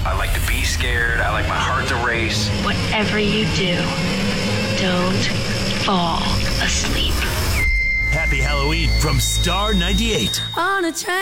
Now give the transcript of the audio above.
I like to be scared. I like my heart to race. Whatever you do, don't fall asleep. Happy Halloween from Star 98. On a train.